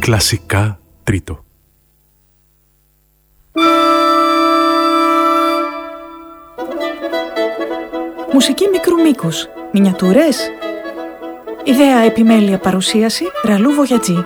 Κλασικά τρίτο. Μουσική μικρού μήκους. Μινιατούρες. Ιδέα, επιμέλεια, παρουσίαση Ραλού Βογιατζή.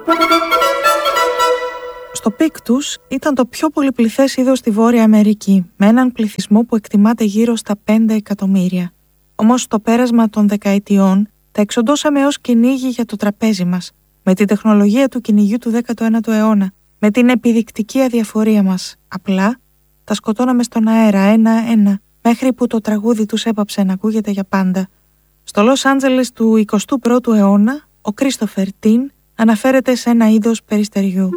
Στο πικ τους ήταν το πιο πολυπληθές είδος στη Βόρεια Αμερική, με έναν πληθυσμό που εκτιμάται γύρω στα 5 εκατομμύρια. Όμως στο πέρασμα των δεκαετιών τα εξοντώσαμε ως κυνήγι για το τραπέζι μας, με την τεχνολογία του κυνηγιού του 19ου αιώνα, με την επιδεικτική αδιαφορία μας. Απλά τα σκοτώναμε στον αέρα ένα-ένα, μέχρι που το τραγούδι τους έπαψε να ακούγεται για πάντα. Στο Λος Άντζελες του 21ου αιώνα, ο Κρίστοφερ Τιν αναφέρεται σε ένα είδος περιστεριού.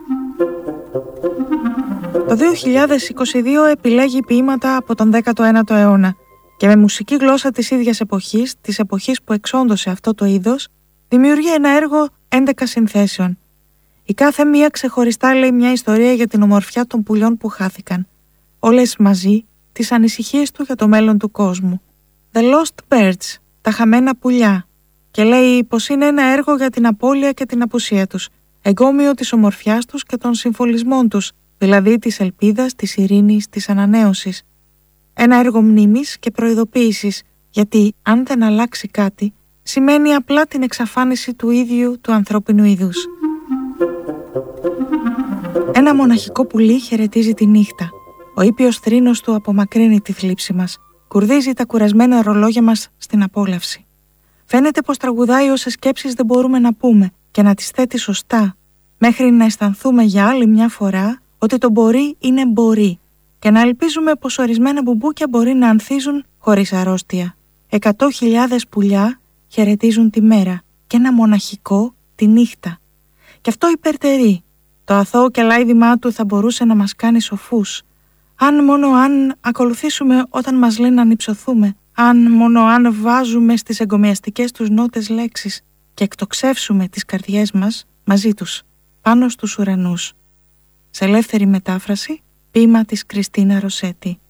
Το 2022 επιλέγει ποίηματα από τον 19ο αιώνα και με μουσική γλώσσα της ίδιας εποχής, της εποχής που εξόντωσε αυτό το είδος, δημιουργεί ένα έργο 11 συνθέσεων. Η κάθε μία ξεχωριστά λέει μια ιστορία για την ομορφιά των πουλιών που χάθηκαν. Όλες μαζί τις ανησυχίες του για το μέλλον του κόσμου. The Lost Birds, τα χαμένα πουλιά, και λέει πως είναι ένα έργο για την απώλεια και την απουσία τους, εγκόμιο της ομορφιάς τους και των συμφωλισμών τους, δηλαδή της ελπίδας, της ειρήνης, της ανανέωσης. Ένα έργο μνήμης και προειδοποίησης, γιατί αν δεν αλλάξει κάτι, σημαίνει απλά την εξαφάνιση του ίδιου του ανθρώπινου είδους. Ένα μοναχικό πουλί χαιρετίζει τη νύχτα. Ο ήπιος θρήνος του απομακρύνει τη θλίψη μας, κουρδίζει τα κουρασμένα ρολόγια μας στην απόλαυση. Φαίνεται πως τραγουδάει όσες σκέψεις δεν μπορούμε να πούμε και να τις θέτει σωστά, μέχρι να αισθανθούμε για άλλη μια φορά ότι το μπορεί είναι μπορεί και να ελπίζουμε πως ορισμένα μπουμπούκια μπορεί να ανθίζουν χωρίς αρρώστια. 100.000 πουλιά χαιρετίζουν τη μέρα και ένα μοναχικό τη νύχτα. Και αυτό υπερτερεί. Το αθώο κελάιδημά του θα μπορούσε να μας κάνει σοφούς. Αν ακολουθήσουμε όταν μας λένε να ανυψωθούμε, αν βάζουμε στις εγκομιαστικές τους νότες λέξεις και εκτοξεύσουμε τις καρδιές μας μαζί τους, πάνω στους ουρανούς. Σε ελεύθερη μετάφραση, ποίημα της Κριστίνα Ροσέτη.